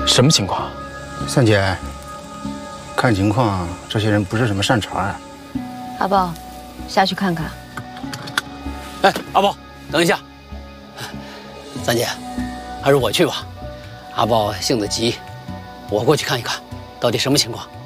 什么情况？ 三姐，看情况，这些人不是什么善茬啊。 阿豹，下去看看。 哎，阿豹，等一下。三姐，还是我去吧。阿豹性子急，我过去看一看，到底什么情况。